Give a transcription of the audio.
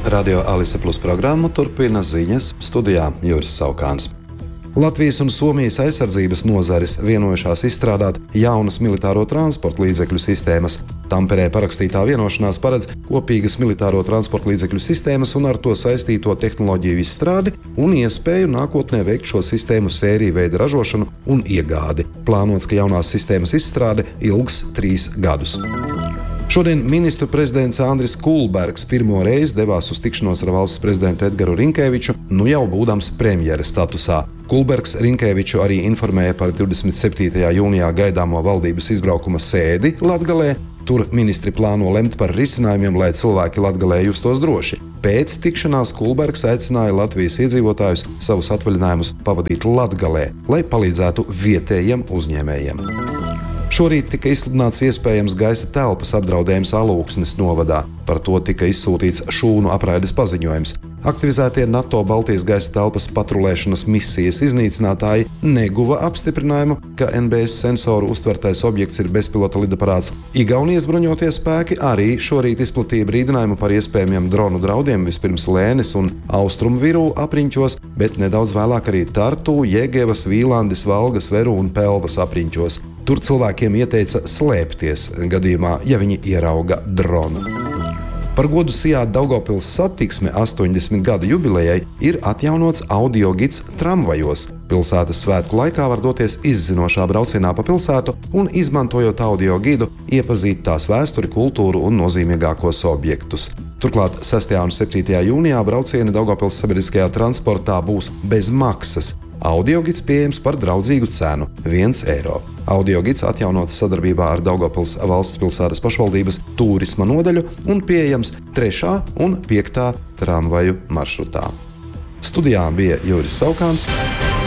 Radio Alise Plus programmu turpina ziņas, studijā Juris Saukāns. Latvijas un Somijas aizsardzības nozares vienojušās izstrādāt jaunas militāro transporta līdzekļu sistēmas. Tamperē parakstītā vienošanās paredz kopīgas militāro transporta līdzekļu sistēmas un ar to saistīto tehnoloģiju izstrādi un iespēju nākotnē veikt šo sistēmu sēriju veida ražošanu un iegādi. Plānots, ka jaunās sistēmas izstrāde ilgs 3 gadus. Šodien ministru prezidents Andris Kulbergs pirmo reizi devās uz tikšanos ar valsts prezidentu Edgaru Rinkēviču, jau būdams premjera statusā. Kulbergs Rinkēviču arī informēja par 27. jūnijā gaidāmo valdības izbraukuma sēdi Latgalē. Tur ministri plāno lemt par risinājumiem, lai cilvēki Latgalē justos droši. Pēc tikšanās Kulbergs aicināja Latvijas iedzīvotājus savus atvaļinājumus pavadīt Latgalē, lai palīdzētu vietējiem uzņēmējiem. Šorīt tika izsludināts iespējams gaisa telpas apdraudējums Alūksnes novadā. Par to tika izsūtīts šūnu apraides paziņojums. Aktivizētie NATO Baltijas gaisa telpas patrulēšanas misijas iznīcinātāji neguva apstiprinājumu, ka NBS sensoru uztvertais objekts ir bezpilota lidaparāts. Igaunijas bruņotie spēki arī šorīt izplatīja brīdinājumu par iespējamiem dronu draudiem vispirms Lēnes un Austrumu Virū apriņķos, bet nedaudz vēlāk arī Tartu, Jēgevas, Vīlandis, Valgas, Veru un Pelvas apriņķos. Tur cilvēkiem ieteica slēpties gadījumā, ja viņi ierauga dronu. Par godu Sijā Daugavpils satiksme 80 gadu jubilejai ir atjaunots audiogids tramvajos. Pilsētas svētku laikā var doties izzinošā braucienā pa pilsētu un, izmantojot audiogidu, iepazīt tās vēsturi, kultūru un nozīmīgākos objektus. Turklāt 6. un 7. jūnijā braucieni Daugavpils sabiedriskajā transportā būs bez maksas. Audiogids pieejams par draudzīgu cenu – 1 eiro. Audiogids atjaunots sadarbībā ar Daugavpils valsts pilsētas pašvaldības turisma nodaļu un pieejams 3. un 5. tramvaju maršrutā. Studijā bija Juris Saukāns.